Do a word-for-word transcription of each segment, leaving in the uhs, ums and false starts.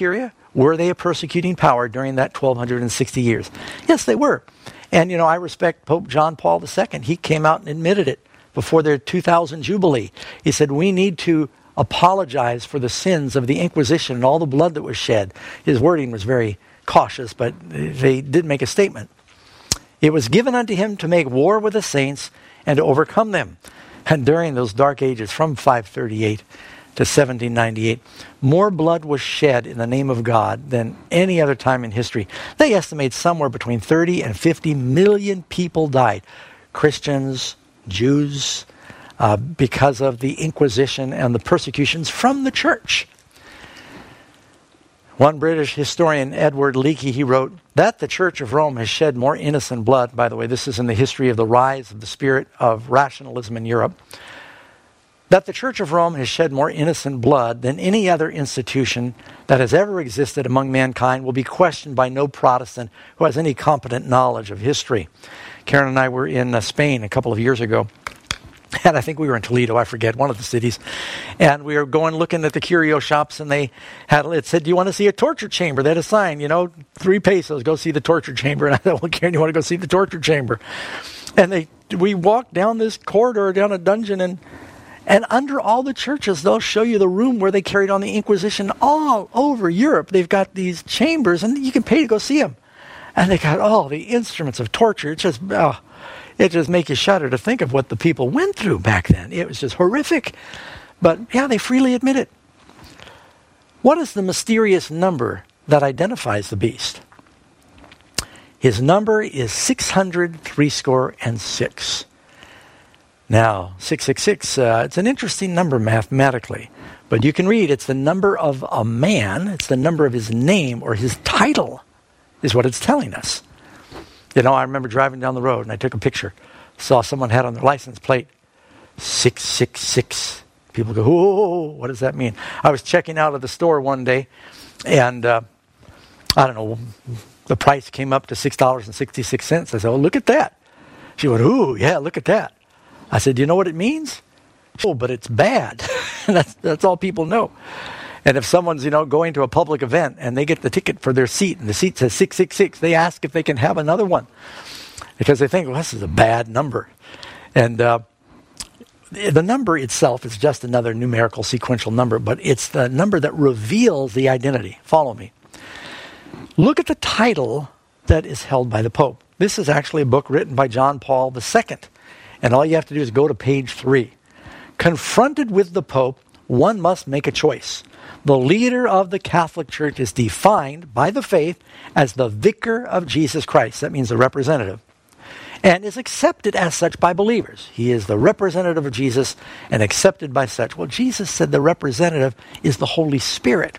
criteria. Were they a persecuting power during that twelve sixty years? Yes, they were. And, you know, I respect Pope John Paul the Second. He came out and admitted it before their two thousand Jubilee. He said, we need to apologize for the sins of the Inquisition and all the blood that was shed. His wording was very cautious, but they did make a statement. It was given unto him to make war with the saints and to overcome them. And during those dark ages, from five thirty-eight to seventeen ninety-eight, more blood was shed in the name of God than any other time in history. They estimate somewhere between thirty and fifty million people died. Christians, Jews, uh, because of the Inquisition and the persecutions from the church. One British historian, Edward Leakey, he wrote, that the Church of Rome has shed more innocent blood. By the way, this is in the history of the rise of the spirit of rationalism in Europe. That the Church of Rome has shed more innocent blood than any other institution that has ever existed among mankind will be questioned by no Protestant who has any competent knowledge of history. Karen and I were in uh, Spain a couple of years ago. And I think we were in Toledo, I forget, one of the cities. And we were going looking at the curio shops, and they had, it said, do you want to see a torture chamber? They had a sign, you know, three pesos, go see the torture chamber. And I thought, well, Karen, you want to go see the torture chamber? And they, we walked down this corridor, down a dungeon, and and under all the churches, they'll show you the room where they carried on the Inquisition all over Europe. They've got these chambers, and you can pay to go see them. And they got all the instruments of torture. It just, oh, it just makes you shudder to think of what the people went through back then. It was just horrific. But yeah, they freely admit it. What is the mysterious number that identifies the beast? His number is six hundred three score and six. Now, six six six, uh, it's an interesting number mathematically. But you can read, it's the number of a man, it's the number of his name or his title is what it's telling us. You know, I remember driving down the road and I took a picture. Saw someone had on their license plate, six six six. People go, whoa, what does that mean? I was checking out of the store one day and, uh, I don't know, the price came up to six dollars and sixty-six cents. I said, oh, look at that. She went, ooh, yeah, look at that. I said, do you know what it means? Oh, but it's bad. that's, that's all people know. And if someone's, you know, going to a public event and they get the ticket for their seat and the seat says six six six, they ask if they can have another one because they think, well, this is a bad number. And uh, the number itself is just another numerical sequential number, but it's the number that reveals the identity. Follow me. Look at the title that is held by the Pope. This is actually a book written by John Paul the Second. And all you have to do is go to page three. Confronted with the Pope, one must make a choice. The leader of the Catholic Church is defined by the faith as the vicar of Jesus Christ. That means the representative. And is accepted as such by believers. He is the representative of Jesus and accepted by such. Well, Jesus said the representative is the Holy Spirit.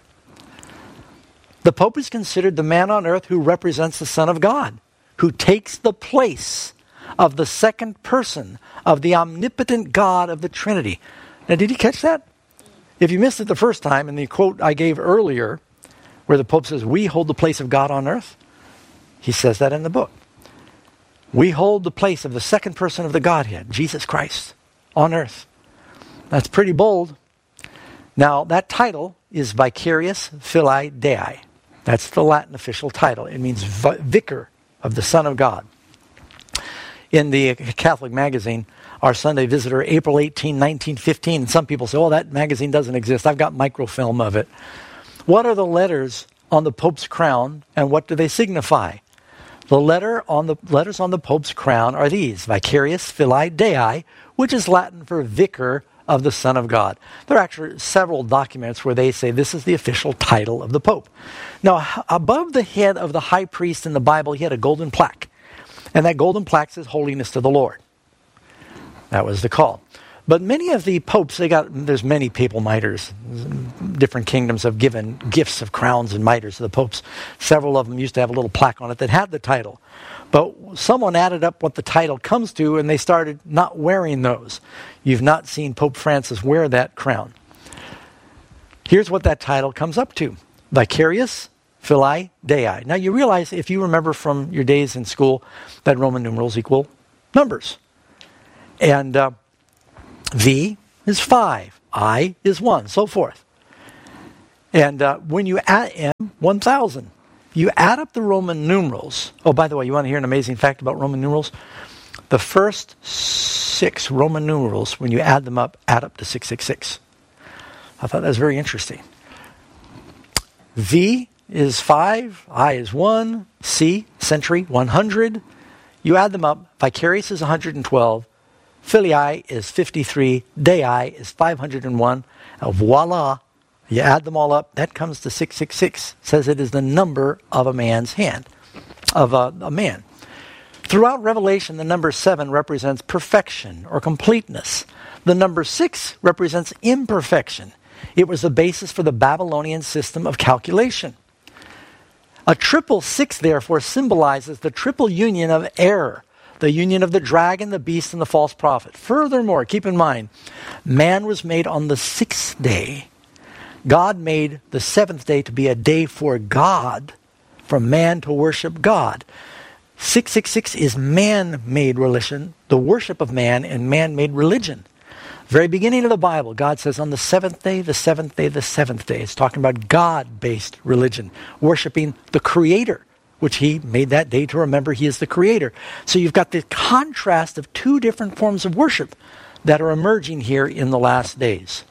The Pope is considered the man on earth who represents the Son of God, who takes the place of the second person of the omnipotent God of the Trinity. Now, did you catch that? If you missed it the first time, in the quote I gave earlier, where the Pope says, we hold the place of God on earth, he says that in the book. We hold the place of the second person of the Godhead, Jesus Christ, on earth. That's pretty bold. Now, that title is Vicarius Filii Dei. That's the Latin official title. It means vicar of the Son of God. In the Catholic magazine, Our Sunday Visitor, April eighteenth, nineteen fifteen, and some people say, oh, that magazine doesn't exist. I've got microfilm of it. What are the letters on the Pope's crown, and what do they signify? The letter on the letters on the Pope's crown are these, Vicarius Filii Dei, which is Latin for vicar of the Son of God. There are actually several documents where they say this is the official title of the Pope. Now, above the head of the high priest in the Bible, he had a golden plaque. And that golden plaque says, Holiness to the Lord. That was the call. But many of the popes, they got, there's many papal mitres. Different kingdoms have given gifts of crowns and mitres to the popes. Several of them used to have a little plaque on it that had the title. But someone added up what the title comes to, and they started not wearing those. You've not seen Pope Francis wear that crown. Here's what that title comes up to. Vicarius Filii Dei. Now you realize, if you remember from your days in school, that Roman numerals equal numbers. And uh, V is five, I is one, so forth. And uh, when you add M, one thousand. You add up the Roman numerals. Oh, by the way, you want to hear an amazing fact about Roman numerals? The first six Roman numerals, when you add them up, add up to six six six. I thought that was very interesting. V is five, I is one, C, century, one hundred. You add them up, vicarious is one hundred twelve, filii is fifty-three, dei is five hundred one. Uh, voila, you add them all up, that comes to six six six. Says it is the number of a man's hand, of a, a man. Throughout Revelation, the number seven represents perfection or completeness. The number six represents imperfection. It was the basis for the Babylonian system of calculation. A triple six, therefore, symbolizes the triple union of error, the union of the dragon, the beast, and the false prophet. Furthermore, keep in mind, man was made on the sixth day. God made the seventh day to be a day for God, for man to worship God. six six six is man-made religion, the worship of man and man-made religion. Very beginning of the Bible, God says on the seventh day, the seventh day, the seventh day. It's talking about God-based religion, worshiping the Creator, which he made that day to remember he is the Creator. So you've got the contrast of two different forms of worship that are emerging here in the last days.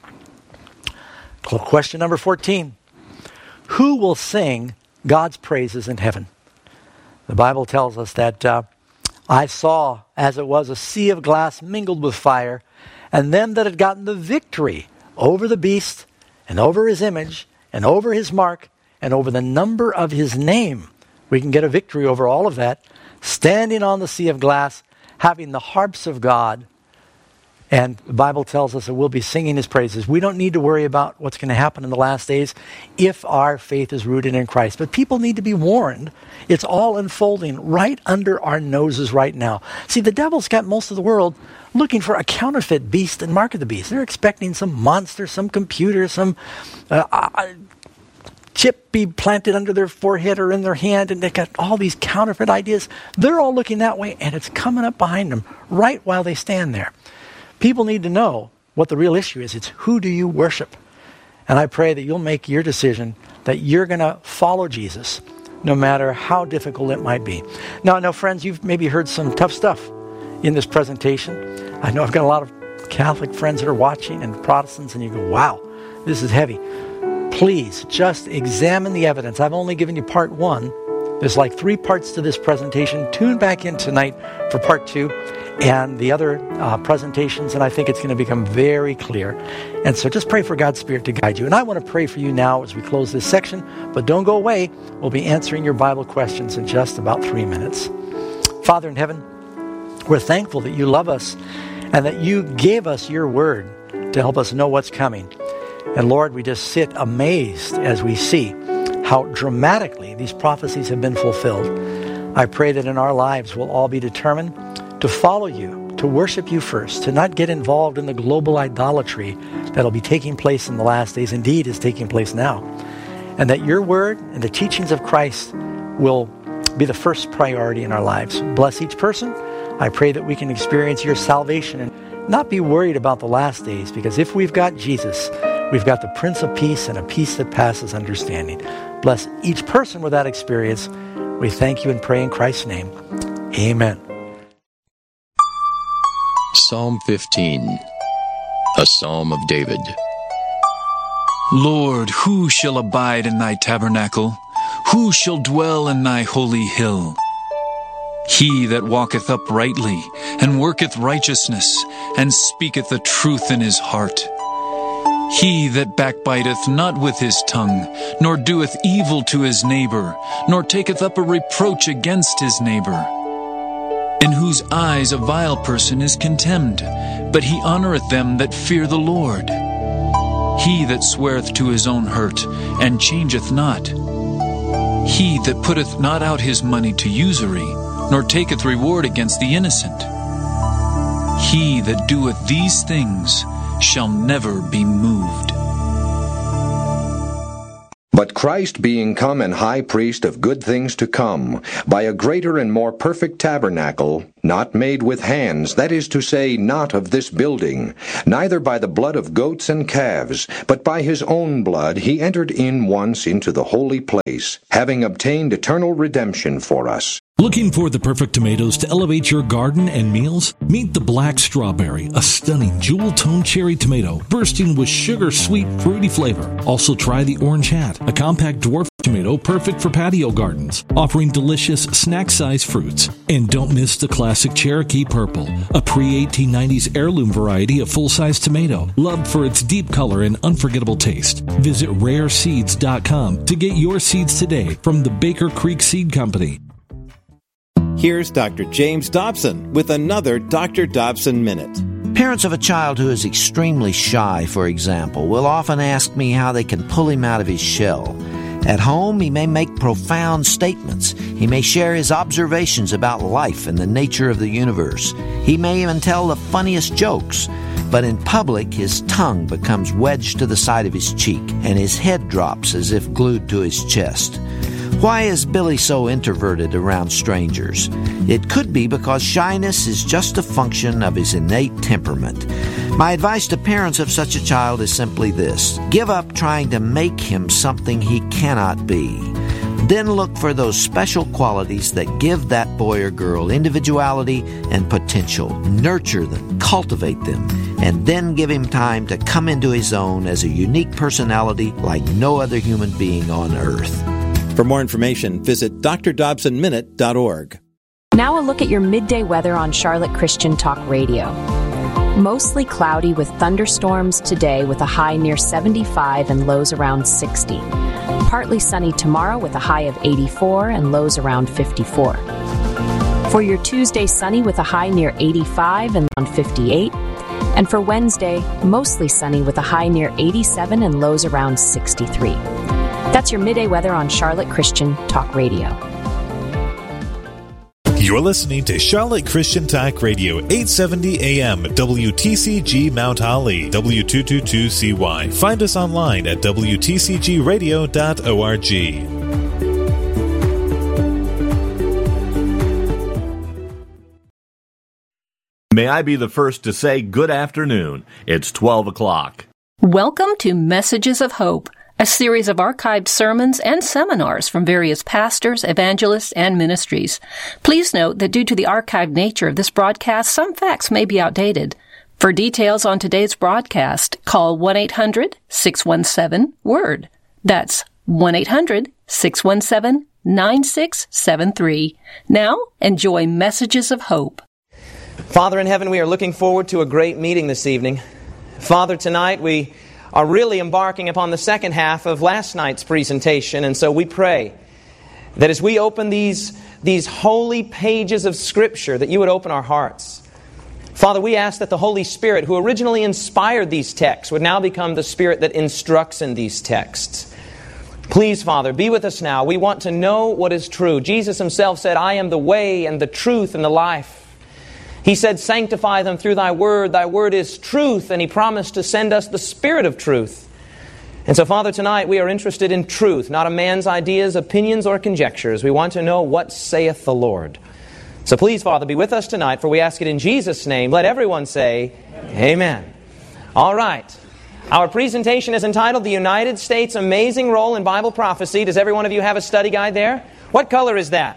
Question number fourteen. Who will sing God's praises in heaven? The Bible tells us that uh, I saw, as it was, a sea of glass mingled with fire, and them that had gotten the victory over the beast, and over his image, and over his mark, and over the number of his name. We can get a victory over all of that, standing on the sea of glass, having the harps of God. And the Bible tells us that we'll be singing his praises. We don't need to worry about what's going to happen in the last days if our faith is rooted in Christ. But people need to be warned. It's all unfolding right under our noses right now. See, the devil's got most of the world looking for a counterfeit beast and mark of the beast. They're expecting some monster, some computer, some uh, uh, chip be planted under their forehead or in their hand, and they got all these counterfeit ideas. They're all looking that way, and it's coming up behind them right while they stand there. People need to know what the real issue is. It's who do you worship? And I pray that you'll make your decision that you're going to follow Jesus, no matter how difficult it might be. Now, now, friends, you've maybe heard some tough stuff in this presentation. I know I've got a lot of Catholic friends that are watching and Protestants, and you go, wow, this is heavy. Please just examine the evidence. I've only given you part one. There's like three parts to this presentation. Tune back in tonight for part two and the other uh, presentations, and I think it's going to become very clear. And so just pray for God's Spirit to guide you. And I want to pray for you now as we close this section, but don't go away. We'll be answering your Bible questions in just about three minutes. Father in heaven, we're thankful that you love us and that you gave us your word to help us know what's coming. And Lord, we just sit amazed as we see how dramatically these prophecies have been fulfilled. I pray that in our lives we'll all be determined to follow you, to worship you first, to not get involved in the global idolatry that'll be taking place in the last days, indeed is taking place now. And that your word and the teachings of Christ will be the first priority in our lives. Bless each person. I pray that we can experience your salvation and not be worried about the last days, because if we've got Jesus, we've got the Prince of Peace and a peace that passes understanding. Bless each person with that experience. We thank you and pray in Christ's name. Amen. Psalm fifteen, a psalm of David. Lord, who shall abide in thy tabernacle? Who shall dwell in thy holy hill? He that walketh uprightly, and worketh righteousness, and speaketh the truth in his heart. He that backbiteth not with his tongue, nor doeth evil to his neighbor, nor taketh up a reproach against his neighbor. In whose eyes a vile person is contemned, but he honoureth them that fear the Lord. He that sweareth to his own hurt, and changeth not. He that putteth not out his money to usury, nor taketh reward against the innocent. He that doeth these things shall never be moved. But Christ being come an high priest of good things to come, by a greater and more perfect tabernacle, not made with hands, that is to say, not of this building, neither by the blood of goats and calves, but by his own blood he entered in once into the holy place, having obtained eternal redemption for us. Looking for the perfect tomatoes to elevate your garden and meals? Meet the Black Strawberry, a stunning jewel-toned cherry tomato bursting with sugar-sweet, fruity flavor. Also try the Orange Hat, a compact dwarf tomato perfect for patio gardens, offering delicious snack-sized fruits. And don't miss the classic Cherokee Purple, a pre eighteen nineties heirloom variety of full-size tomato, loved for its deep color and unforgettable taste. Visit rare seeds dot com to get your seeds today from the Baker Creek Seed Company. Here's Doctor James Dobson with another Doctor Dobson Minute. Parents of a child who is extremely shy, for example, will often ask me how they can pull him out of his shell. At home, he may make profound statements. He may share his observations about life and the nature of the universe. He may even tell the funniest jokes. But in public, his tongue becomes wedged to the side of his cheek, and his head drops as if glued to his chest. Why is Billy so introverted around strangers? It could be because shyness is just a function of his innate temperament. My advice to parents of such a child is simply this: give up trying to make him something he cannot be. Then look for those special qualities that give that boy or girl individuality and potential. Nurture them, cultivate them, and then give him time to come into his own as a unique personality like no other human being on earth. For more information, visit d r dobson minute dot org. Now a look at your midday weather on Charlotte Christian Talk Radio. Mostly cloudy with thunderstorms today with a high near seventy-five and lows around sixty. Partly sunny tomorrow with a high of eighty-four and lows around fifty-four. For your Tuesday, sunny with a high near eighty-five and around fifty-eight. And for Wednesday, mostly sunny with a high near eighty-seven and lows around sixty-three. That's your midday weather on Charlotte Christian Talk Radio. You're listening to Charlotte Christian Talk Radio, eight seventy A M, W T C G Mount Holly, W two twenty-two C Y. Find us online at w t c g radio dot org. May I be the first to say good afternoon. It's twelve o'clock. Welcome to Messages of Hope, a series of archived sermons and seminars from various pastors, evangelists, and ministries. Please note that due to the archived nature of this broadcast, some facts may be outdated. For details on today's broadcast, call one eight hundred six one seven WORD. That's one eight hundred six one seven nine six seven three. Now, enjoy Messages of Hope. Father in heaven, we are looking forward to a great meeting this evening. Father, tonight we are really embarking upon the second half of last night's presentation, and so we pray that as we open these, these holy pages of Scripture, that you would open our hearts. Father, we ask that the Holy Spirit, who originally inspired these texts, would now become the Spirit that instructs in these texts. Please, Father, be with us now. We want to know what is true. Jesus Himself said, I am the way and the truth and the life. He said, sanctify them through Thy Word. Thy Word is truth. And He promised to send us the Spirit of truth. And so, Father, tonight we are interested in truth, not a man's ideas, opinions, or conjectures. We want to know what saith the Lord. So please, Father, be with us tonight, for we ask it in Jesus' name. Let everyone say, Amen. Amen. All right. Our presentation is entitled, The United States' Amazing Role in Bible Prophecy. Does every one of you have a study guide there? What color is that?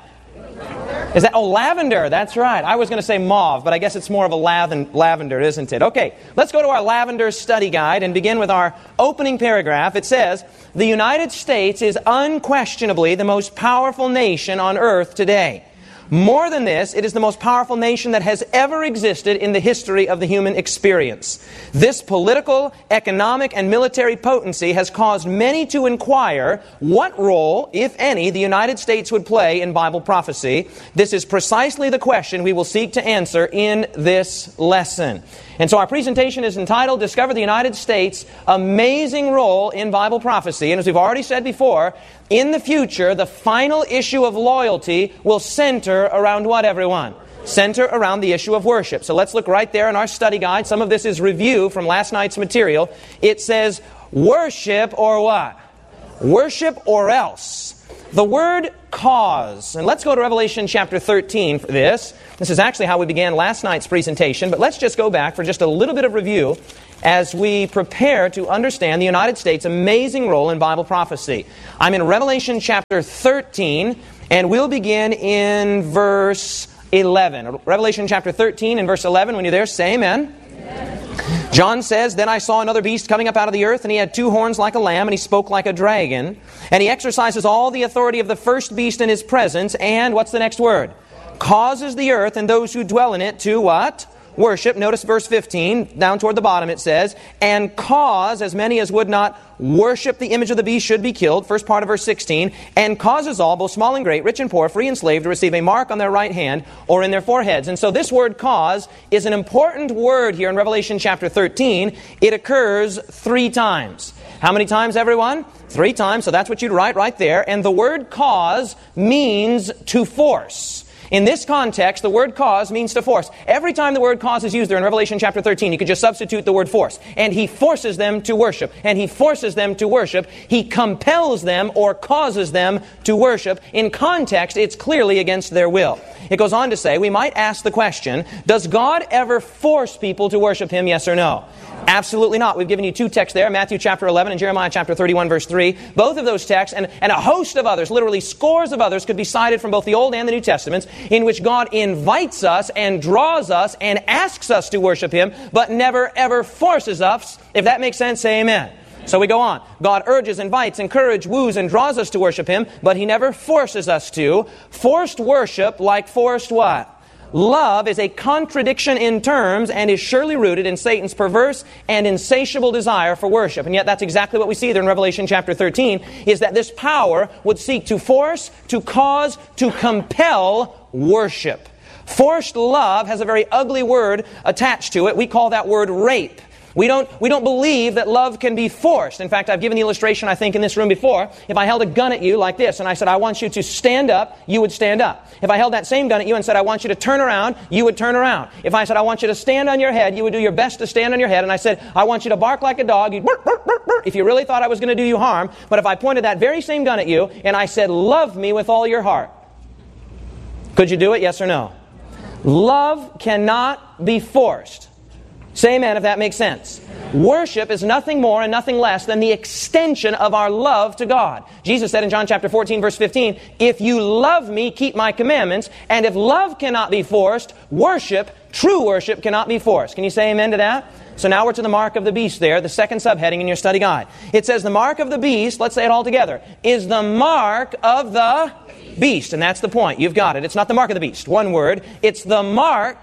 Is that, oh, lavender, that's right. I was going to say mauve, but I guess it's more of a laven, lavender, isn't it? Okay, let's go to our lavender study guide and begin with our opening paragraph. It says, the United States is unquestionably the most powerful nation on earth today. More than this, it is the most powerful nation that has ever existed in the history of the human experience. This political, economic, and military potency has caused many to inquire what role, if any, the United States would play in Bible prophecy. This is precisely the question we will seek to answer in this lesson. And so our presentation is entitled, Discover the United States' Amazing Role in Bible Prophecy. And as we've already said before, in the future, the final issue of loyalty will center around what, everyone? Center around the issue of worship. So let's look right there in our study guide. Some of this is review from last night's material. It says, worship or what? Worship or else. The word cause. And let's go to Revelation chapter thirteen for this. This is actually how we began last night's presentation, but let's just go back for just a little bit of review as we prepare to understand the United States' amazing role in Bible prophecy. I'm in Revelation chapter thirteen, and we'll begin in verse eleven. Revelation chapter thirteen and verse eleven. When you're there, say amen. Amen. John says, "Then I saw another beast coming up out of the earth, and he had two horns like a lamb, and he spoke like a dragon. And he exercises all the authority of the first beast in his presence, and," what's the next word? "Causes the earth and those who dwell in it to," what? "Worship." Notice verse fifteen, down toward the bottom it says, "And cause as many as would not worship the image of the beast should be killed." First part of verse sixteen. "And causes all, both small and great, rich and poor, free and slave, to receive a mark on their right hand or in their foreheads." And so this word cause is an important word here in Revelation chapter thirteen. It occurs three times. How many times, everyone? Three times. So that's what you'd write right there. And the word cause means to force. In this context, the word cause means to force. Every time the word cause is used there in Revelation chapter thirteen, you could just substitute the word force. And he forces them to worship. And he forces them to worship. He compels them or causes them to worship. In context, it's clearly against their will. It goes on to say, we might ask the question, does God ever force people to worship Him, yes or no? Absolutely not. We've given you two texts there, Matthew chapter eleven and Jeremiah chapter thirty-one, verse three. Both of those texts, and, and a host of others, literally scores of others, could be cited from both the Old and the New Testaments, in which God invites us and draws us and asks us to worship Him, but never ever forces us. If that makes sense, say amen. So we go on. God urges, invites, encourages, woos, and draws us to worship Him, but He never forces us to. Forced worship, like forced what? Love, is a contradiction in terms and is surely rooted in Satan's perverse and insatiable desire for worship. And yet that's exactly what we see there in Revelation chapter thirteen, is that this power would seek to force, to cause, to compel worship. Forced love has a very ugly word attached to it. We call that word rape. We don't, we don't believe that love can be forced. In fact, I've given the illustration, I think, in this room before. If I held a gun at you like this and I said, I want you to stand up, you would stand up. If I held that same gun at you and said, I want you to turn around, you would turn around. If I said, I want you to stand on your head, you would do your best to stand on your head. And I said, I want you to bark like a dog, you'd bark, bark, bark, bark, if you really thought I was going to do you harm. But if I pointed that very same gun at you and I said, love me with all your heart, could you do it, yes or no? Love cannot be forced. Say amen if that makes sense. Worship is nothing more and nothing less than the extension of our love to God. Jesus said in John chapter fourteen, verse fifteen, if you love me, keep my commandments. And if love cannot be forced, worship, true worship, cannot be forced. Can you say amen to that? So now we're to the mark of the beast there, the second subheading in your study guide. It says the mark of the beast, let's say it all together, is the mark of the beast. And that's the point. You've got it. It's not the mark of the beast. One word. It's the mark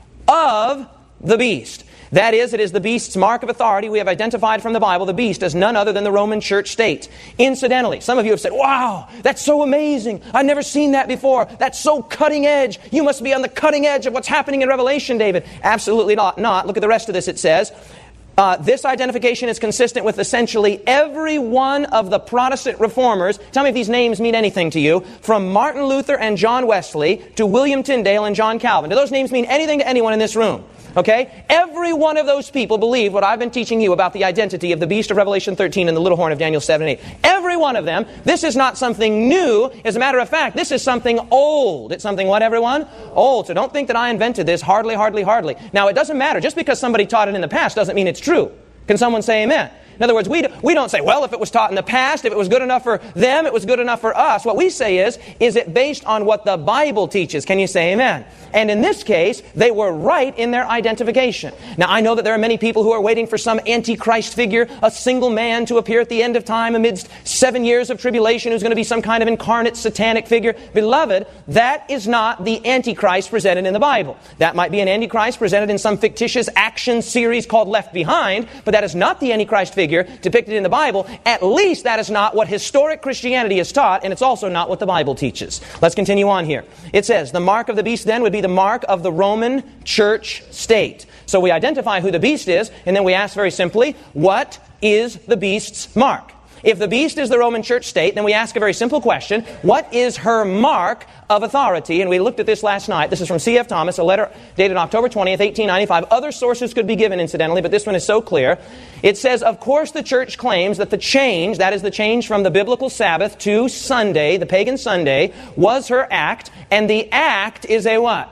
of the beast. That is, it is the beast's mark of authority. We have identified from the Bible the beast as none other than the Roman church state. Incidentally, some of you have said, wow, that's so amazing. I've never seen that before. That's so cutting edge. You must be on the cutting edge of what's happening in Revelation, David. Absolutely not. not. Look at the rest of this. It says, uh, this identification is consistent with essentially every one of the Protestant reformers. Tell me if these names mean anything to you. From Martin Luther and John Wesley to William Tyndale and John Calvin. Do those names mean anything to anyone in this room? Okay? Every one of those people believe what I've been teaching you about the identity of the beast of Revelation thirteen and the little horn of Daniel seven and eight. Every one of them. This is not something new. As a matter of fact, this is something old. It's something what, everyone? Old. So don't think that I invented this. Hardly, hardly, hardly. Now, it doesn't matter. Just because somebody taught it in the past doesn't mean it's true. Can someone say amen? In other words, we, do, we don't say, well, if it was taught in the past, if it was good enough for them, it was good enough for us. What we say is, is it based on what the Bible teaches? Can you say amen? And in this case, they were right in their identification. Now, I know that there are many people who are waiting for some antichrist figure, a single man to appear at the end of time amidst seven years of tribulation who's going to be some kind of incarnate satanic figure. Beloved, that is not the antichrist presented in the Bible. That might be an antichrist presented in some fictitious action series called Left Behind, but that is not the antichrist figure depicted in the Bible. At least that is not what historic Christianity has taught, and it's also not what the Bible teaches. Let's continue on here. It says, the mark of the beast then would be the mark of the Roman church state. So we identify who the beast is, and then we ask very simply, what is the beast's mark? If the beast is the Roman church state, then we ask a very simple question. What is her mark of authority? And we looked at this last night. This is from C F Thomas, a letter dated October twentieth, eighteen ninety-five. Other sources could be given, incidentally, but this one is so clear. It says, of course, the church claims that the change, that is the change from the biblical Sabbath to Sunday, the pagan Sunday, was her act, and the act is a what?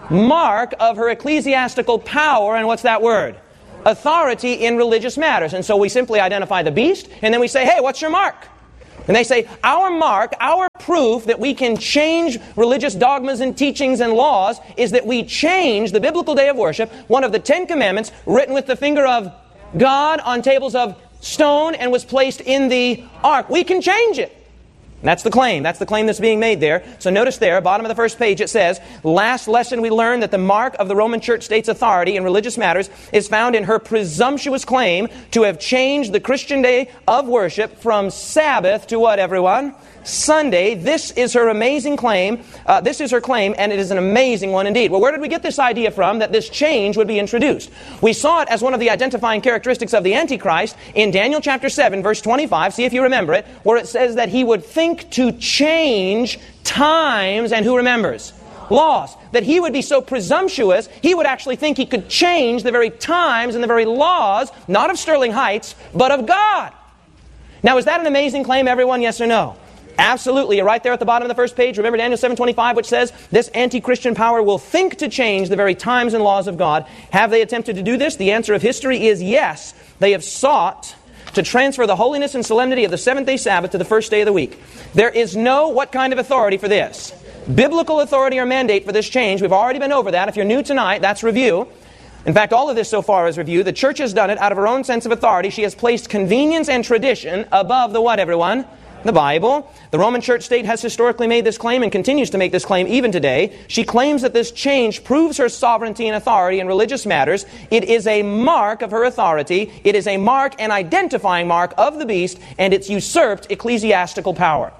Mark of her ecclesiastical power, and what's that word? Authority in religious matters. And so we simply identify the beast, and then we say, hey, what's your mark? And they say, our mark, our proof that we can change religious dogmas and teachings and laws is that we change the biblical day of worship, one of the Ten Commandments, written with the finger of God on tables of stone and was placed in the ark. We can change it. And that's the claim. That's the claim that's being made there. So notice there, bottom of the first page, it says, last lesson we learned that the mark of the Roman Church state's authority in religious matters is found in her presumptuous claim to have changed the Christian day of worship from Sabbath to what, everyone? Sunday. This is her amazing claim. Uh, this is her claim, and it is an amazing one indeed. Well, where did we get this idea from, that this change would be introduced? We saw it as one of the identifying characteristics of the Antichrist in Daniel chapter seven, verse twenty-five. See if you remember it, where it says that he would think to change times, and who remembers? Laws. That he would be so presumptuous, he would actually think he could change the very times and the very laws, not of Sterling Heights, but of God. Now, is that an amazing claim, everyone? Yes or no? Absolutely. You're right there at the bottom of the first page. Remember Daniel seven twenty-five, which says, this anti-Christian power will think to change the very times and laws of God. Have they attempted to do this? The answer of history is yes. They have sought to transfer the holiness and solemnity of the seventh-day Sabbath to the first day of the week. There is no what kind of authority for this? Biblical authority or mandate for this change. We've already been over that. If you're new tonight, that's review. In fact, all of this so far is review. The church has done it out of her own sense of authority. She has placed convenience and tradition above the what, everyone? The Bible. The Roman Church state has historically made this claim and continues to make this claim even today. She claims that this change proves her sovereignty and authority in religious matters. It is a mark of her authority. It is a mark, an identifying mark of the beast, and it's usurped ecclesiastical power.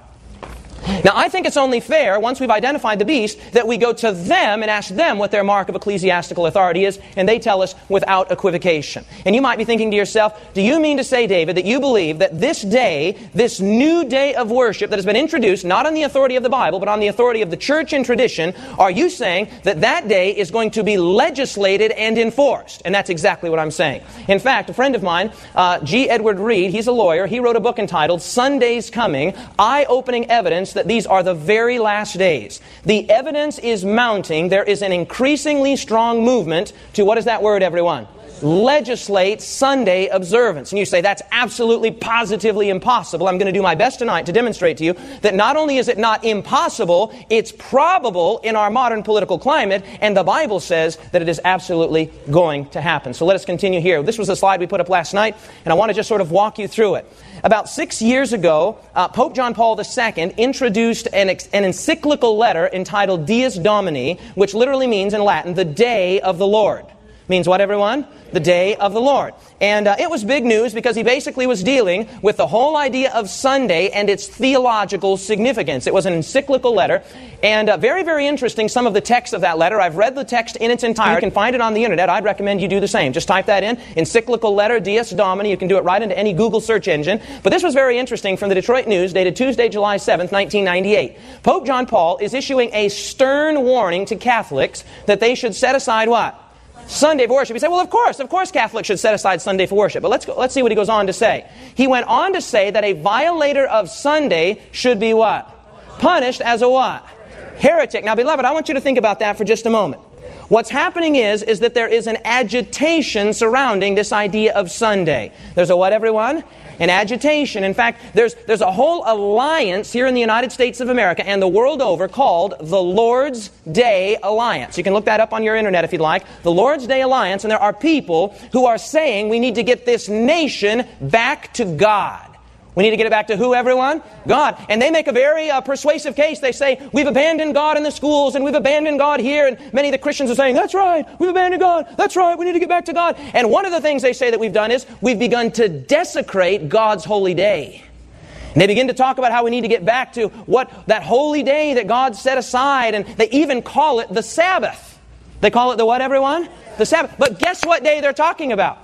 Now, I think it's only fair, once we've identified the beast, that we go to them and ask them what their mark of ecclesiastical authority is, and they tell us without equivocation. And you might be thinking to yourself, do you mean to say, David, that you believe that this day, this new day of worship that has been introduced, not on the authority of the Bible, but on the authority of the church and tradition, are you saying that that day is going to be legislated and enforced? And that's exactly what I'm saying. In fact, a friend of mine, uh, G. Edward Reed, he's a lawyer, he wrote a book entitled Sunday's Coming, Eye-Opening Evidence that these are the very last days. The evidence is mounting. There is an increasingly strong movement to, what is that word, everyone? Legislate Sunday observance. And you say, that's absolutely positively impossible. I'm going to do my best tonight to demonstrate to you that not only is it not impossible, it's probable in our modern political climate, and the Bible says that it is absolutely going to happen. So let us continue here. This was a slide we put up last night, and I want to just sort of walk you through it. About six years ago, uh, Pope John Paul the Second introduced an, ex- an encyclical letter entitled Dies Domini, which literally means in Latin, the day of the Lord. Means what, everyone? The day of the Lord. And uh, it was big news because he basically was dealing with the whole idea of Sunday and its theological significance. It was an encyclical letter, and uh, very, very interesting, some of the text of that letter. I've read the text in its entirety. You can find it on the internet. I'd recommend you do the same. Just type that in, encyclical letter, Dies Domini. You can do it right into any Google search engine. But this was very interesting from the Detroit News, dated Tuesday, July seventh, nineteen ninety-eight. Pope John Paul is issuing a stern warning to Catholics that they should set aside what? Sunday for worship. You say, well, of course, of course Catholics should set aside Sunday for worship. But let's go, let's see what he goes on to say. He went on to say that a violator of Sunday should be what? Punished as a what? Heretic. Now, beloved, I want you to think about that for just a moment. What's happening is, is that there is an agitation surrounding this idea of Sunday. There's a what, everyone? An agitation. In fact, there's there's a whole alliance here in the United States of America and the world over called the Lord's Day Alliance. You can look that up on your internet if you'd like. The Lord's Day Alliance, and there are people who are saying we need to get this nation back to God. We need to get it back to who, everyone? God. And they make a very uh, persuasive case. They say, we've abandoned God in the schools, and we've abandoned God here. And many of the Christians are saying, that's right, we've abandoned God. That's right, we need to get back to God. And one of the things they say that we've done is we've begun to desecrate God's holy day. And they begin to talk about how we need to get back to what that holy day that God set aside. And they even call it the Sabbath. They call it the what, everyone? The Sabbath. But guess what day they're talking about?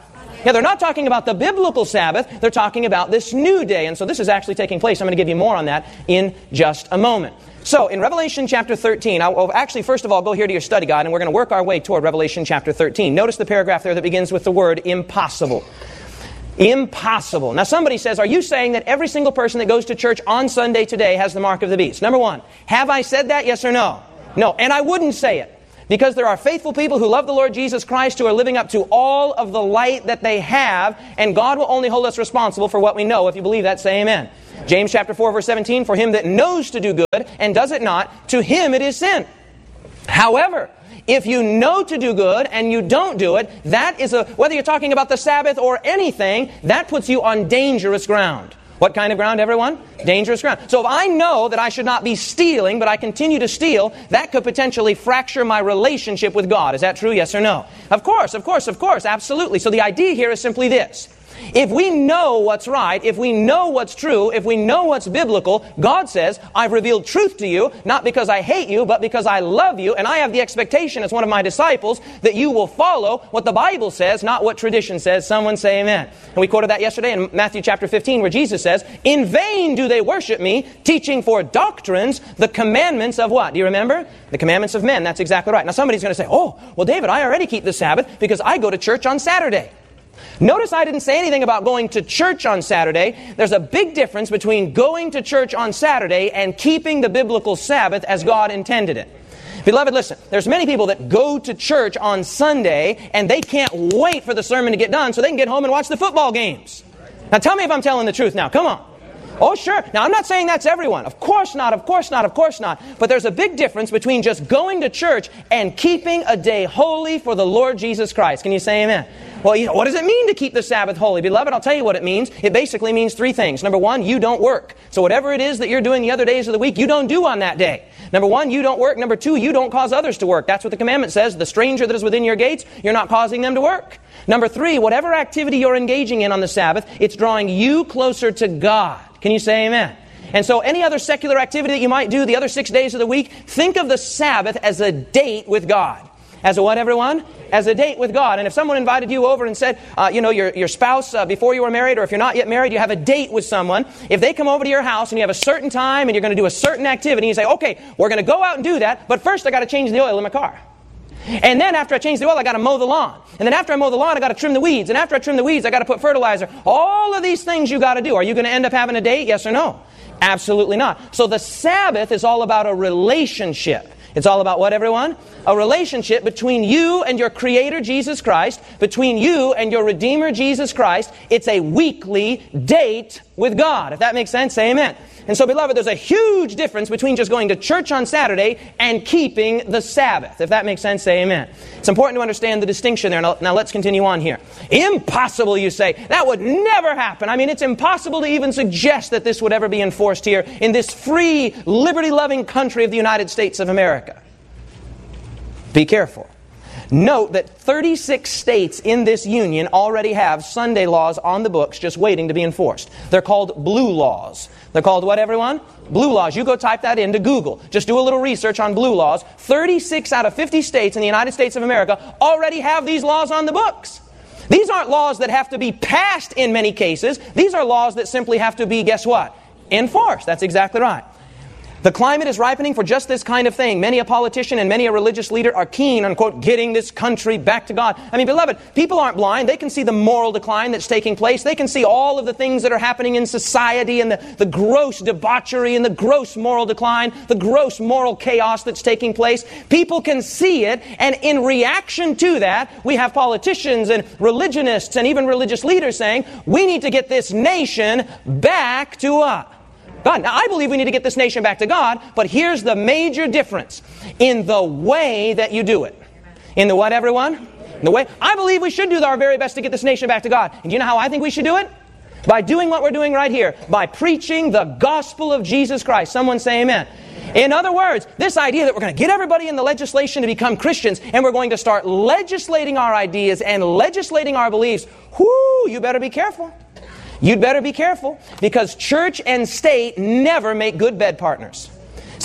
Yeah, they're not talking about the biblical Sabbath. They're talking about this new day. And so this is actually taking place. I'm going to give you more on that in just a moment. So, in Revelation chapter thirteen, I'll actually, first of all, go here to your study guide, and we're going to work our way toward Revelation chapter thirteen. Notice the paragraph there that begins with the word impossible. Impossible. Now, somebody says, are you saying that every single person that goes to church on Sunday today has the mark of the beast? Number one, have I said that, yes or no? No, and I wouldn't say it. Because there are faithful people who love the Lord Jesus Christ who are living up to all of the light that they have, and God will only hold us responsible for what we know. If you believe that, say amen. James chapter four, verse seventeen, for him that knows to do good and does it not, to him it is sin. However, if you know to do good and you don't do it, that is a, whether you're talking about the Sabbath or anything, that puts you on dangerous ground. What kind of ground, everyone? Dangerous ground. So if I know that I should not be stealing, but I continue to steal, that could potentially fracture my relationship with God. Is that true? Yes or no? Of course, of course, of course, absolutely. So the idea here is simply this. If we know what's right, if we know what's true, if we know what's biblical, God says, I've revealed truth to you, not because I hate you, but because I love you, and I have the expectation as one of my disciples that you will follow what the Bible says, not what tradition says. Someone say amen. And we quoted that yesterday in Matthew chapter fifteen, where Jesus says, in vain do they worship me, teaching for doctrines the commandments of what? Do you remember? The commandments of men. That's exactly right. Now somebody's going to say, oh, well, David, I already keep the Sabbath because I go to church on Saturday. Notice I didn't say anything about going to church on Saturday. There's a big difference between going to church on Saturday and keeping the biblical Sabbath as God intended it. Beloved, listen, there's many people that go to church on Sunday and they can't wait for the sermon to get done so they can get home and watch the football games. Now tell me if I'm telling the truth now. Come on. Oh, sure. Now, I'm not saying that's everyone. Of course not, of course not, of course not. But there's a big difference between just going to church and keeping a day holy for the Lord Jesus Christ. Can you say amen? Well, you know, what does it mean to keep the Sabbath holy? Beloved, I'll tell you what it means. It basically means three things. Number one, you don't work. So whatever it is that you're doing the other days of the week, you don't do on that day. Number one, you don't work. Number two, you don't cause others to work. That's what the commandment says. The stranger that is within your gates, you're not causing them to work. Number three, whatever activity you're engaging in on the Sabbath, it's drawing you closer to God. Can you say amen? And so any other secular activity that you might do the other six days of the week, think of the Sabbath as a date with God. As a what, everyone? As a date with God. And if someone invited you over and said, uh, you know, your, your spouse, uh, before you were married, or if you're not yet married, you have a date with someone. If they come over to your house and you have a certain time and you're going to do a certain activity, you say, okay, we're going to go out and do that, but first I got to change the oil in my car. And then after I change the oil, I got to mow the lawn. And then after I mow the lawn, I got to trim the weeds. And after I trim the weeds, I got to put fertilizer. All of these things you got to do. Are you going to end up having a date? Yes or no? Absolutely not. So the Sabbath is all about a relationship. It's all about what, everyone? A relationship between you and your Creator, Jesus Christ, between you and your Redeemer, Jesus Christ. It's a weekly date with God. If that makes sense, say amen. And so, beloved, there's a huge difference between just going to church on Saturday and keeping the Sabbath. If that makes sense, say amen. It's important to understand the distinction there. Now, now let's continue on here. Impossible, you say. That would never happen. I mean, it's impossible to even suggest that this would ever be enforced here in this free, liberty-loving country of the United States of America. Be careful. Note that thirty-six states in this union already have Sunday laws on the books just waiting to be enforced. They're called blue laws. They're called what, everyone? Blue laws. You go type that into Google. Just do a little research on blue laws. thirty-six out of fifty states in the United States of America already have these laws on the books. These aren't laws that have to be passed in many cases. These are laws that simply have to be, guess what? Enforced. That's exactly right. The climate is ripening for just this kind of thing. Many a politician and many a religious leader are keen on, quote, getting this country back to God. I mean, beloved, people aren't blind. They can see the moral decline that's taking place. They can see all of the things that are happening in society and the, the gross debauchery and the gross moral decline, the gross moral chaos that's taking place. People can see it, and in reaction to that, we have politicians and religionists and even religious leaders saying, we need to get this nation back to us. God. Now, I believe we need to get this nation back to God, but here's the major difference in the way that you do it. In the what, everyone? In the way. I believe we should do our very best to get this nation back to God. And do you know how I think we should do it? By doing what we're doing right here. By preaching the gospel of Jesus Christ. Someone say amen. In other words, this idea that we're going to get everybody in the legislation to become Christians and we're going to start legislating our ideas and legislating our beliefs, whoo, you better be careful. You'd better be careful, because church and state never make good bed partners.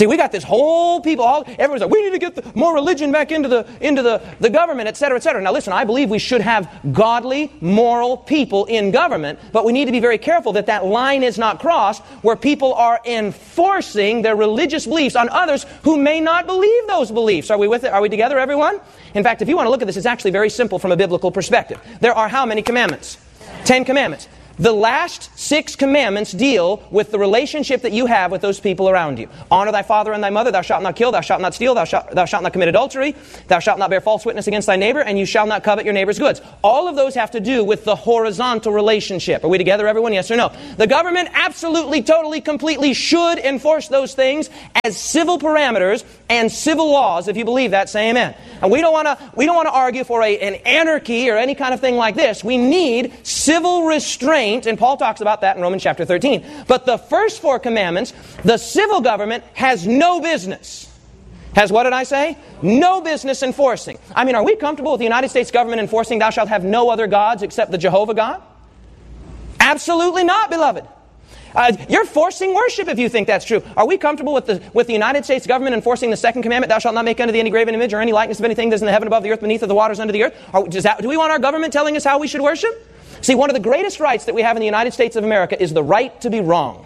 See, we got this whole people, all, everyone's like, we need to get the, more religion back into the into the, the government, et cetera, et cetera. Now listen, I believe we should have godly, moral people in government, but we need to be very careful that that line is not crossed where people are enforcing their religious beliefs on others who may not believe those beliefs. Are we with it? Are we together, everyone? In fact, if you want to look at this, it's actually very simple from a biblical perspective. There are how many commandments? Ten commandments. The last six commandments deal with the relationship that you have with those people around you. Honor thy father and thy mother, thou shalt not kill, thou shalt not steal, thou shalt, thou shalt not commit adultery, thou shalt not bear false witness against thy neighbor, and you shall not covet your neighbor's goods. All of those have to do with the horizontal relationship. Are we together, everyone? Yes or no? The government absolutely, totally, completely should enforce those things as civil parameters and civil laws. If you believe that, say amen. And we don't want to we don't want to argue for a, an anarchy or any kind of thing like this. We need civil restraint. And Paul talks about that in Romans chapter thirteen. But the first four commandments, the civil government has no business. Has what did I say? No business enforcing. I mean, are we comfortable with the United States government enforcing thou shalt have no other gods except the Jehovah God? Absolutely not, beloved. Uh, you're forcing worship if you think that's true. Are we comfortable with the with the United States government enforcing the second commandment, thou shalt not make unto thee any graven image or any likeness of anything that is in the heaven above the earth, beneath of the waters under the earth? Are, does that, do we want our government telling us how we should worship? See, one of the greatest rights that we have in the United States of America is the right to be wrong.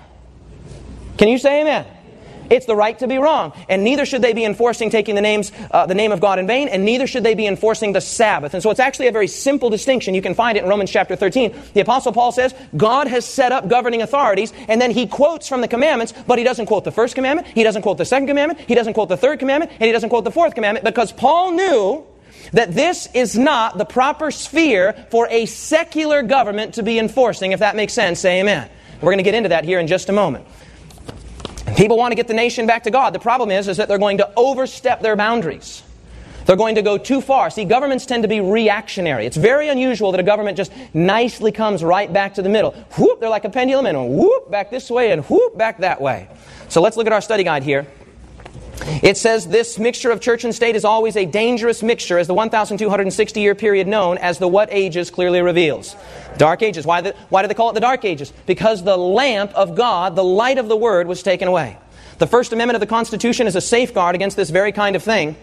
Can you say amen? It's the right to be wrong. And neither should they be enforcing taking the names, uh, the name of God in vain, and neither should they be enforcing the Sabbath. And so it's actually a very simple distinction. You can find it in Romans chapter thirteen. The Apostle Paul says, God has set up governing authorities, and then he quotes from the commandments, but he doesn't quote the first commandment, he doesn't quote the second commandment, he doesn't quote the third commandment, and he doesn't quote the fourth commandment, because Paul knew that this is not the proper sphere for a secular government to be enforcing. If that makes sense, say amen. We're going to get into that here in just a moment. People want to get the nation back to God. The problem is, is that they're going to overstep their boundaries. They're going to go too far. See, governments tend to be reactionary. It's very unusual that a government just nicely comes right back to the middle. Whoop, they're like a pendulum, and whoop, back this way, and whoop, back that way. So let's look at our study guide here. It says this mixture of church and state is always a dangerous mixture, as the one thousand two hundred sixty year period known as the what ages clearly reveals. Dark ages. Why, the, why do they call it the dark ages? Because the lamp of God, the light of the Word, was taken away. The First Amendment of the Constitution is a safeguard against this very kind of thing.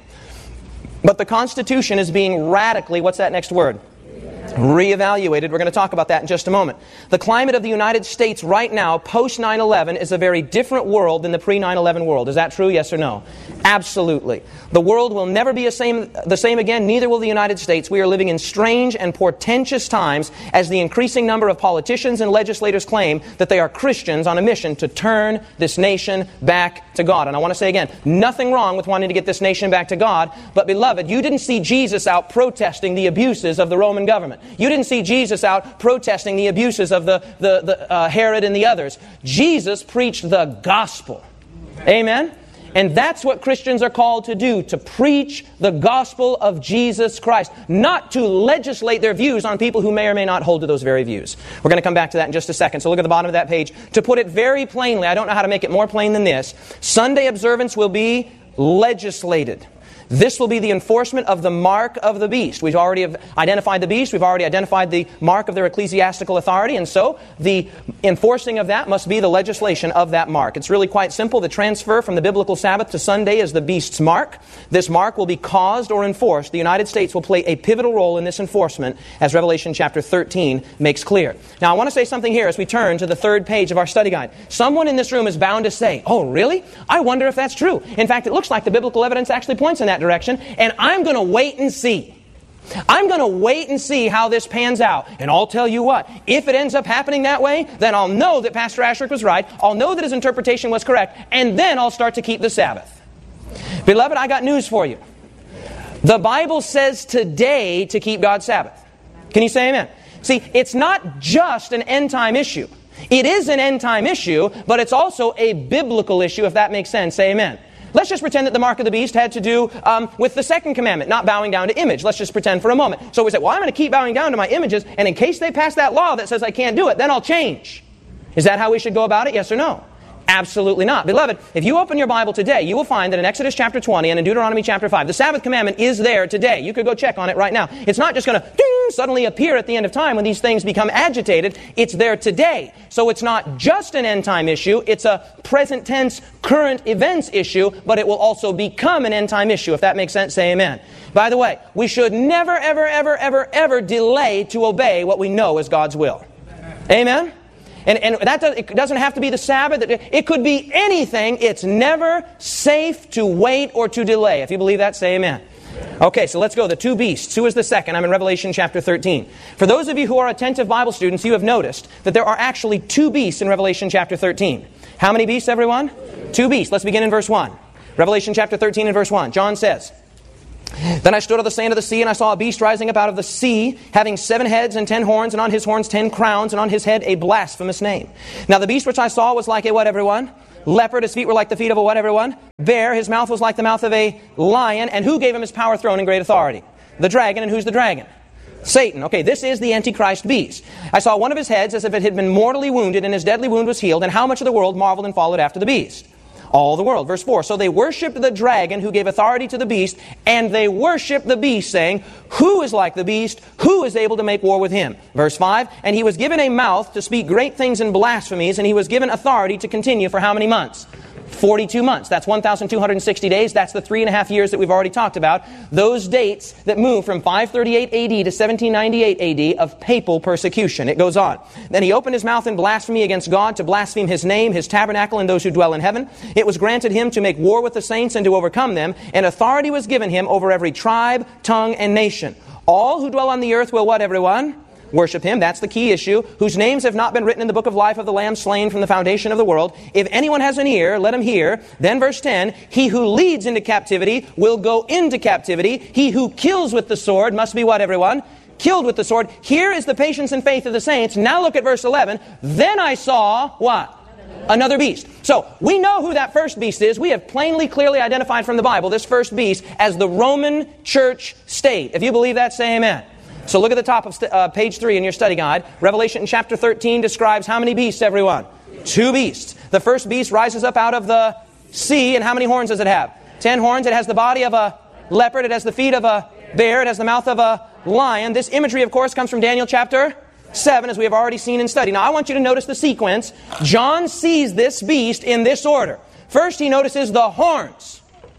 But the Constitution is being radically, what's that next word? Reevaluated. We're going to talk about that in just a moment. The climate of the United States right now, post nine eleven, is a very different world than the pre nine eleven world. Is that true? Yes or no? Absolutely. The world will never be the same, the same again, neither will the United States. We are living in strange and portentous times as the increasing number of politicians and legislators claim that they are Christians on a mission to turn this nation back to God. And I want to say again, nothing wrong with wanting to get this nation back to God, but beloved, you didn't see Jesus out protesting the abuses of the Roman government. You didn't see Jesus out protesting the abuses of the, the, the uh, Herod and the others. Jesus preached the gospel. Amen? And that's what Christians are called to do, to preach the gospel of Jesus Christ, not to legislate their views on people who may or may not hold to those very views. We're going to come back to that in just a second. So look at the bottom of that page. To put it very plainly, I don't know how to make it more plain than this, Sunday observance will be legislated. This will be the enforcement of the mark of the beast. We've already identified the beast. We've already identified the mark of their ecclesiastical authority. And so the enforcing of that must be the legislation of that mark. It's really quite simple. The transfer from the biblical Sabbath to Sunday is the beast's mark. This mark will be caused or enforced. The United States will play a pivotal role in this enforcement, as Revelation chapter thirteen makes clear. Now, I want to say something here as we turn to the third page of our study guide. Someone in this room is bound to say, oh, really? I wonder if that's true. In fact, it looks like the biblical evidence actually points in that direction, and I'm going to wait and see. I'm going to wait and see how this pans out. And I'll tell you what, if it ends up happening that way, then I'll know that Pastor Asherick was right. I'll know that his interpretation was correct. And then I'll start to keep the Sabbath. Beloved, I got news for you. The Bible says today to keep God's Sabbath. Can you say amen? See, it's not just an end-time issue. It is an end-time issue, but it's also a biblical issue, if that makes sense. Say amen. Let's just pretend that the mark of the beast had to do um, with the second commandment, not bowing down to image. Let's just pretend for a moment. So we say, well, I'm going to keep bowing down to my images, and in case they pass that law that says I can't do it, then I'll change. Is that how we should go about it? Yes or no? Absolutely not. Beloved, if you open your Bible today, you will find that in Exodus chapter twenty and in Deuteronomy chapter five, the Sabbath commandment is there today. You could go check on it right now. It's not just going to suddenly appear at the end of time when these things become agitated. It's there today. So it's not just an end-time issue. It's a present tense, current events issue, but it will also become an end-time issue. If that makes sense, say amen. By the way, we should never, ever, ever, ever, ever delay to obey what we know is God's will. Amen? And, and that does, it doesn't have to be the Sabbath. It could be anything. It's never safe to wait or to delay. If you believe that, say amen. Okay, so let's go. The two beasts. Who is the second? I'm in Revelation chapter thirteen. For those of you who are attentive Bible students, you have noticed that there are actually two beasts in Revelation chapter thirteen. How many beasts, everyone? Two beasts. Let's begin in verse one. Revelation chapter thirteen and verse one. John says, Then I stood on the sand of the sea, and I saw a beast rising up out of the sea, having seven heads and ten horns, and on his horns ten crowns, and on his head a blasphemous name. Now the beast which I saw was like a what, everyone? Leopard. His feet were like the feet of a what, everyone? Bear. His mouth was like the mouth of a lion. And who gave him his power, throne, and great authority? The dragon. And who's the dragon? Satan. Okay, this is the Antichrist beast. I saw one of his heads as if it had been mortally wounded, and his deadly wound was healed. And how much of the world marveled and followed after the beast? All the world. Verse four. So they worshipped the dragon who gave authority to the beast, and they worshipped the beast, saying, Who is like the beast? Who is able to make war with him? Verse five. And he was given a mouth to speak great things and blasphemies, and he was given authority to continue for how many months? forty-two months. That's one thousand two hundred sixty days. That's the three and a half years that we've already talked about. Those dates that move from five thirty-eight A D to seventeen ninety-eight A D of papal persecution. It goes on. Then he opened his mouth in blasphemy against God, to blaspheme his name, his tabernacle, and those who dwell in heaven. It was granted him to make war with the saints and to overcome them. And authority was given him over every tribe, tongue, and nation. All who dwell on the earth will what, everyone? Worship him. That's the key issue. Whose names have not been written in the book of life of the Lamb slain from the foundation of the world. If anyone has an ear, let him hear. Then verse ten, he who leads into captivity will go into captivity. He who kills with the sword must be what, everyone? Killed with the sword. Here is the patience and faith of the saints. Now look at verse eleven. Then I saw what? Another beast. So we know who that first beast is. We have plainly, clearly identified from the Bible this first beast as the Roman church state. If you believe that, say amen. So look at the top of st- uh, page three in your study guide. Revelation chapter thirteen describes how many beasts, everyone? Two beasts. The first beast rises up out of the sea, and how many horns does it have? Ten horns. It has the body of a leopard. It has the feet of a bear. It has the mouth of a lion. This imagery, of course, comes from Daniel chapter seven, as we have already seen and studied. Now, I want you to notice the sequence. John sees this beast in this order. First, he notices the horns.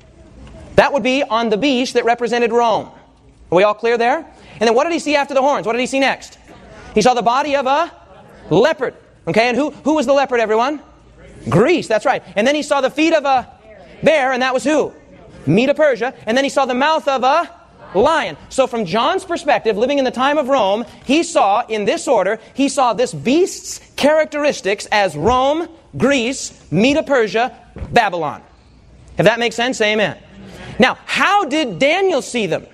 That would be on the beast that represented Rome. Are we all clear there? And then what did he see after the horns? What did he see next? He saw the body of a leopard. Okay, and who, who was the leopard, everyone? Greece, that's right. And then he saw the feet of a bear, and that was who? Medo-Persia. And then he saw the mouth of a lion. So from John's perspective, living in the time of Rome, he saw, in this order, he saw this beast's characteristics as Rome, Greece, Medo-Persia, Babylon. If that makes sense, say amen. Now, how did Daniel see them?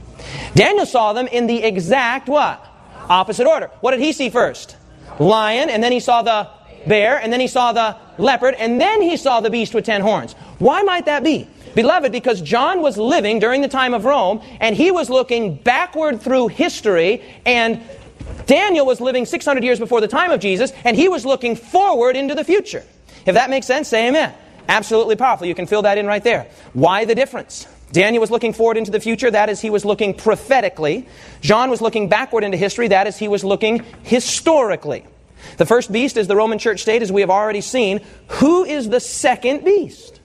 Daniel saw them in the exact what? Opposite order. What did he see first? Lion, and then he saw the bear, and then he saw the leopard, and then he saw the beast with ten horns. Why might that be? Beloved, because John was living during the time of Rome, and he was looking backward through history, and Daniel was living six hundred years before the time of Jesus, and he was looking forward into the future. If that makes sense, say amen. Absolutely powerful. You can fill that in right there. Why the difference? Daniel was looking forward into the future. That is, he was looking prophetically. John was looking backward into history. That is, he was looking historically. The first beast is the Roman church state, as we have already seen. Who is the second beast?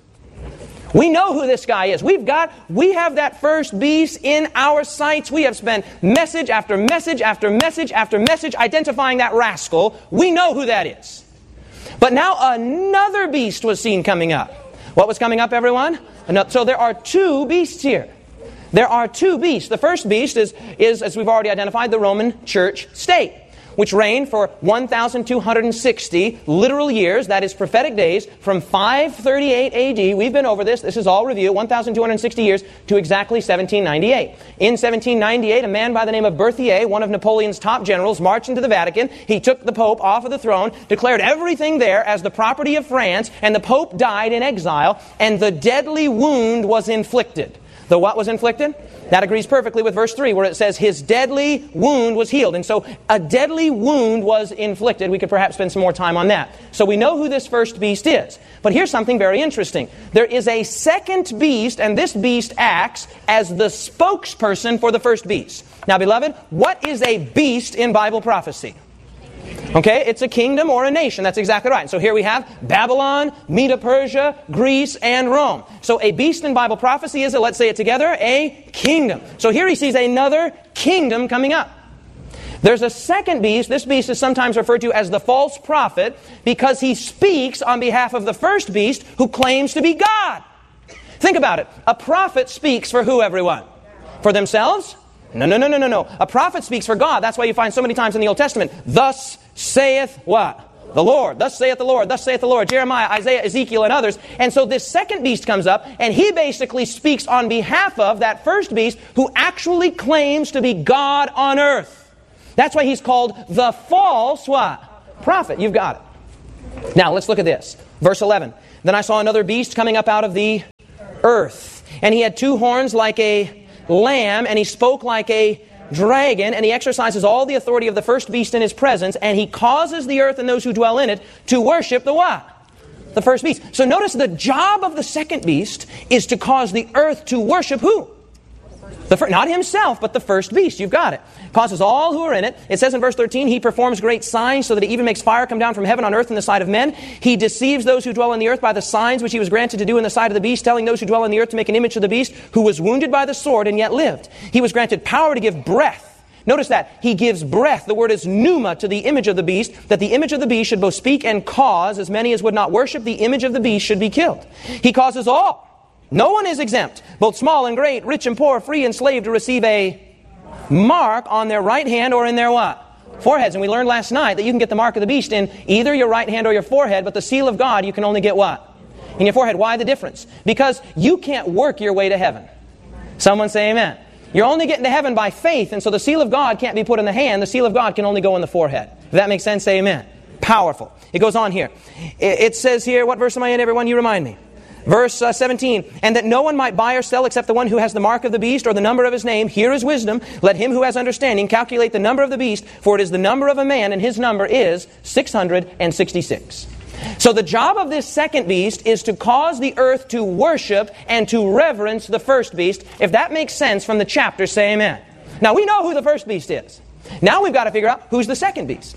We know who this guy is. We've got, we have that first beast in our sights. We have spent message after message after message after message identifying that rascal. We know who that is. But now another beast was seen coming up. What was coming up, everyone? So there are two beasts here. There are two beasts. The first beast is, is, as we've already identified, the Roman church state, which reigned for one thousand two hundred sixty literal years, that is prophetic days, from five thirty-eight A D, we've been over this, this is all review, one thousand two hundred sixty years, to exactly seventeen ninety-eight. In seventeen ninety-eight, a man by the name of Berthier, one of Napoleon's top generals, marched into the Vatican. He took the Pope off of the throne, declared everything there as the property of France, and the Pope died in exile, and the deadly wound was inflicted. The what was inflicted? That agrees perfectly with verse three, where it says his deadly wound was healed. And so a deadly wound was inflicted. We could perhaps spend some more time on that. So we know who this first beast is. But here's something very interesting. There is a second beast, and this beast acts as the spokesperson for the first beast. Now, beloved, what is a beast in Bible prophecy? Okay, it's a kingdom or a nation. That's exactly right. So here we have Babylon, Medo-Persia, Greece, and Rome. So a beast in Bible prophecy is, a, let's say it together, a kingdom. So here he sees another kingdom coming up. There's a second beast. This beast is sometimes referred to as the false prophet because he speaks on behalf of the first beast who claims to be God. Think about it. A prophet speaks for who, everyone? For themselves? No, no, no, no, no, no. A prophet speaks for God. That's why you find so many times in the Old Testament, thus saith what? The Lord. Thus saith the Lord. Thus saith the Lord. Jeremiah, Isaiah, Ezekiel, and others. And so this second beast comes up, and he basically speaks on behalf of that first beast who actually claims to be God on earth. That's why he's called the false what? Prophet. You've got it. Now, let's look at this. Verse eleven. Then I saw another beast coming up out of the earth. And he had two horns like a lamb, and he spoke like a dragon, and he exercises all the authority of the first beast in his presence, and he causes the earth and those who dwell in it to worship the what? The first beast. So notice the job of the second beast is to cause the earth to worship who? The first, not himself, but the first beast. You've got it. Causes all who are in it. It says in verse thirteen, he performs great signs so that he even makes fire come down from heaven on earth in the sight of men. He deceives those who dwell on the earth by the signs which he was granted to do in the sight of the beast, telling those who dwell on the earth to make an image of the beast who was wounded by the sword and yet lived. He was granted power to give breath. Notice that. He gives breath. The word is pneuma to the image of the beast, that the image of the beast should both speak and cause as many as would not worship the image of the beast should be killed. He causes all. No one is exempt, both small and great, rich and poor, free and slave, to receive a mark on their right hand or in their what? Foreheads. And we learned last night that you can get the mark of the beast in either your right hand or your forehead, but the seal of God you can only get what? In your forehead. Why the difference? Because you can't work your way to heaven. Someone say amen. You're only getting to heaven by faith, and so the seal of God can't be put in the hand. The seal of God can only go in the forehead. If that makes sense, say amen. Powerful. It goes on here. It says here, what verse am I in, everyone? You remind me. Verse uh, seventeen, and that no one might buy or sell except the one who has the mark of the beast or the number of his name. Here is wisdom. Let him who has understanding calculate the number of the beast, for it is the number of a man, and his number is six hundred sixty-six. So the job of this second beast is to cause the earth to worship and to reverence the first beast. If that makes sense from the chapter, say amen. Now we know who the first beast is. Now we've got to figure out who's the second beast.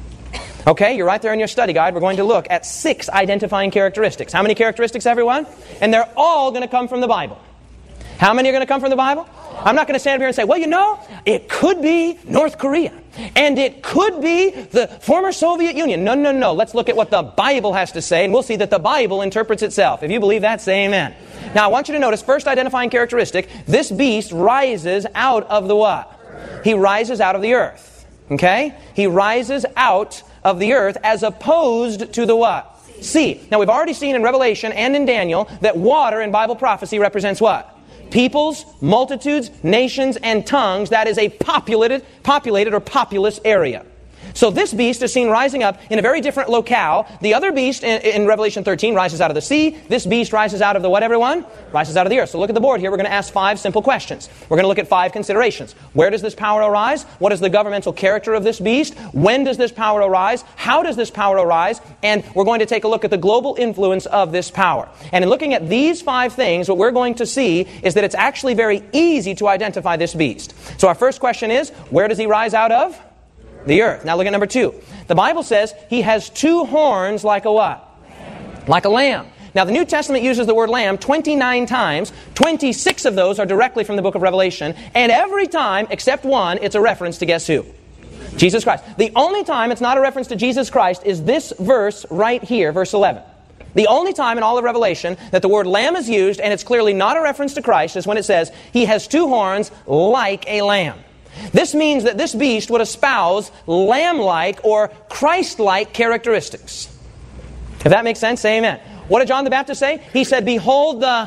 Okay, you're right there in your study guide. We're going to look at six identifying characteristics. How many characteristics, everyone? And they're all going to come from the Bible. How many are going to come from the Bible? I'm not going to stand up here and say, well, you know, it could be North Korea. And it could be the former Soviet Union. No, no, no. Let's look at what the Bible has to say, and we'll see that the Bible interprets itself. If you believe that, say amen. Now, I want you to notice, first identifying characteristic, this beast rises out of the what? He rises out of the earth. Okay? He rises out of the earth as opposed to the what? Sea. Now we've already seen in Revelation and in Daniel that water in Bible prophecy represents what? Peoples, multitudes, nations, and tongues. That is a populated, populated or populous area. So this beast is seen rising up in a very different locale. The other beast in, in Revelation thirteen rises out of the sea. This beast rises out of the what, everyone? Rises out of the earth. So look at the board here. We're going to ask five simple questions. We're going to look at five considerations. Where does this power arise? What is the governmental character of this beast? When does this power arise? How does this power arise? And we're going to take a look at the global influence of this power. And in looking at these five things, what we're going to see is that it's actually very easy to identify this beast. So our first question is, where does he rise out of? The earth. Now look at number two. The Bible says he has two horns like a what? Lamb. Like a lamb. Now the New Testament uses the word lamb twenty-nine times. twenty-six of those are directly from the book of Revelation. And every time, except one, it's a reference to guess who? Jesus Christ. The only time it's not a reference to Jesus Christ is this verse right here, verse eleven. The only time in all of Revelation that the word lamb is used, and it's clearly not a reference to Christ, is when it says he has two horns like a lamb. This means that this beast would espouse lamb-like or Christ-like characteristics. If that makes sense, say amen. What did John the Baptist say? He said, behold the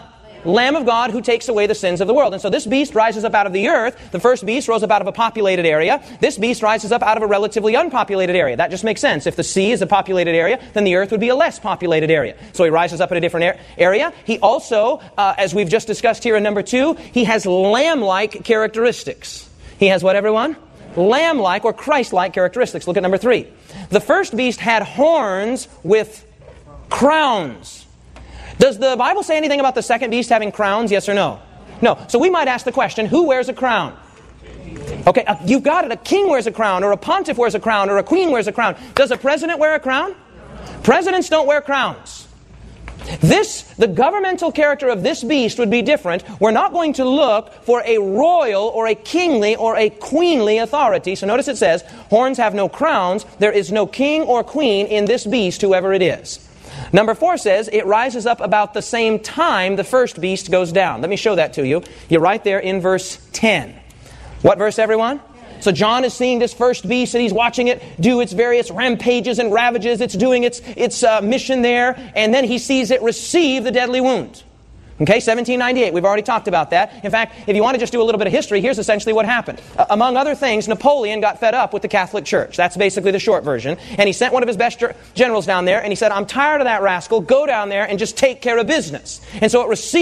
Lamb of God who takes away the sins of the world. And so this beast rises up out of the earth. The first beast rose up out of a populated area. This beast rises up out of a relatively unpopulated area. That just makes sense. If the sea is a populated area, then the earth would be a less populated area. So he rises up in a different area. He also, uh, as we've just discussed here in number two, he has lamb-like characteristics. He has what, everyone? Lamb-like or Christ-like characteristics. Look at number three. The first beast had horns with crowns. Does the Bible say anything about the second beast having crowns, yes or no? No. So we might ask the question, who wears a crown? Okay, uh, you've got it. A king wears a crown, or a pontiff wears a crown, or a queen wears a crown. Does a president wear a crown? Presidents don't wear crowns. This, the governmental character of this beast would be different. We're not going to look for a royal or a kingly or a queenly authority. So notice it says, horns have no crowns. There is no king or queen in this beast, whoever it is. Number four says, it rises up about the same time the first beast goes down. Let me show that to you. You're right there in verse ten. What verse, everyone? So John is seeing this first beast, and he's watching it do its various rampages and ravages. It's doing its, its uh, mission there, and then he sees it receive the deadly wound. Okay, seventeen ninety-eight, we've already talked about that. In fact, if you want to just do a little bit of history, here's essentially what happened. Uh, among other things, Napoleon got fed up with the Catholic Church. That's basically the short version. And he sent one of his best generals down there, and he said, I'm tired of that rascal. Go down there and just take care of business. And so it received